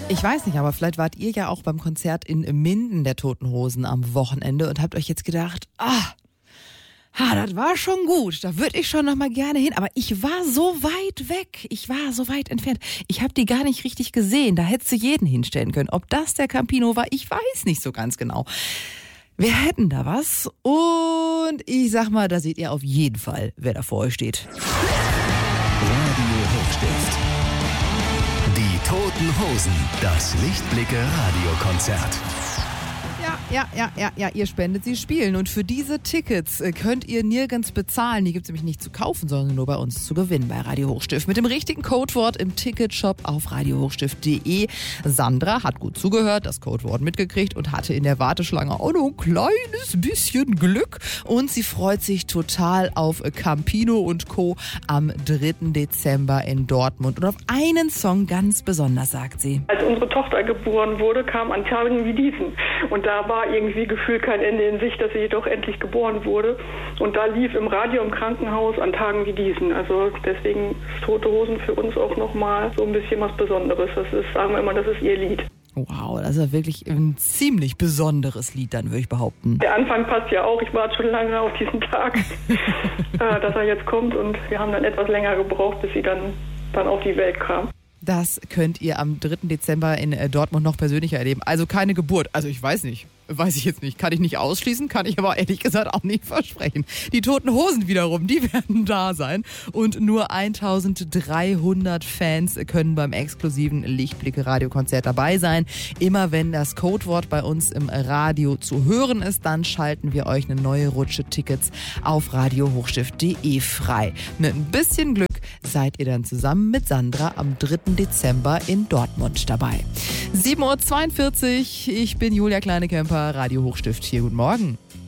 Ich weiß nicht, aber vielleicht wart ihr ja auch beim Konzert in Minden der Toten Hosen am Wochenende und habt euch jetzt gedacht, das war schon gut, da würde ich schon noch mal gerne hin, aber ich war so weit weg, ich war so weit entfernt. Ich habe die gar nicht richtig gesehen, da hättest du jeden hinstellen können. Ob das der Campino war, ich weiß nicht so ganz genau. Wir hätten da was und ich sag mal, da seht ihr auf jeden Fall, wer da vor euch steht. Radio Hochstift. Die Toten Hosen, das Lichtblicke-Radiokonzert. Ja, ihr spendet, sie spielen. Und für diese Tickets könnt ihr nirgends bezahlen. Die gibt es nämlich nicht zu kaufen, sondern nur bei uns zu gewinnen bei Radio Hochstift. Mit dem richtigen Codewort im Ticketshop auf radiohochstift.de. Sandra hat gut zugehört, das Codewort mitgekriegt und hatte in der Warteschlange auch noch ein kleines bisschen Glück. Und sie freut sich total auf Campino und Co. am 3. Dezember in Dortmund. Und auf einen Song ganz besonders, sagt sie. Als unsere Tochter geboren wurde, kam an Tagen wie diesen. Und da war irgendwie gefühlt kein Ende in Sicht, dass sie doch endlich geboren wurde. Und da lief im Radio im Krankenhaus an Tagen wie diesen. Also deswegen ist Tote Hosen für uns auch nochmal so ein bisschen was Besonderes. Das ist, sagen wir immer, das ist ihr Lied. Wow, das ist ja wirklich ein ziemlich besonderes Lied, dann würde ich behaupten. Der Anfang passt ja auch. Ich warte schon lange auf diesen Tag, dass er jetzt kommt. Und wir haben dann etwas länger gebraucht, bis sie dann auf die Welt kam. Das könnt ihr am 3. Dezember in Dortmund noch persönlicher erleben. Also keine Geburt. Also ich weiß nicht. Weiß ich jetzt nicht. Kann ich nicht ausschließen, kann ich aber ehrlich gesagt auch nicht versprechen. Die Toten Hosen wiederum, die werden da sein. Und nur 1300 Fans können beim exklusiven Lichtblicke-Radiokonzert dabei sein. Immer wenn das Codewort bei uns im Radio zu hören ist, dann schalten wir euch eine neue Rutsche Tickets auf radiohochstift.de frei. Mit ein bisschen Glück seid ihr dann zusammen mit Sandra am 3. Dezember in Dortmund dabei. 7.42 Uhr, ich bin Julia Kleinekemper, Radio Hochstift hier. Guten Morgen.